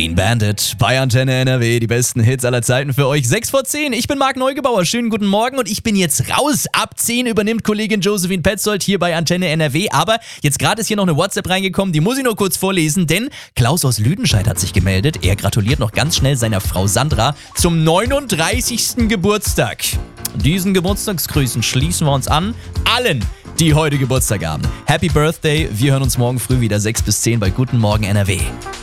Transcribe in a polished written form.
Clean Bandit bei Antenne NRW, die besten Hits aller Zeiten für euch. 6 vor 10, ich bin Marc Neugebauer, schönen guten Morgen und ich bin jetzt raus. Ab 10 übernimmt Kollegin Josephine Petzold hier bei Antenne NRW, aber jetzt gerade ist hier noch eine WhatsApp reingekommen, die muss ich nur kurz vorlesen, denn Klaus aus Lüdenscheid hat sich gemeldet. Er gratuliert noch ganz schnell seiner Frau Sandra zum 39. Geburtstag. Diesen Geburtstagsgrüßen schließen wir uns an. Allen, die heute Geburtstag haben. Happy Birthday, wir hören uns morgen früh wieder 6 bis 10 bei Guten Morgen NRW.